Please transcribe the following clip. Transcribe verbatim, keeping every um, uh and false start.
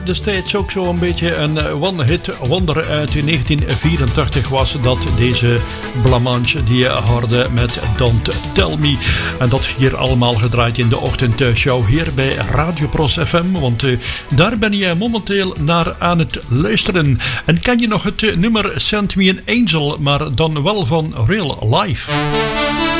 Destijds ook zo'n beetje een one-hit wonder uit negentien vierentachtig was dat deze Blancmange die je hoorde met Don't Tell Me. En dat hier allemaal gedraaid in de ochtendshow hier bij Radio Pros F M, want uh, daar ben je momenteel naar aan het luisteren. En ken je nog het nummer Send Me an Angel, maar dan wel van Real Life?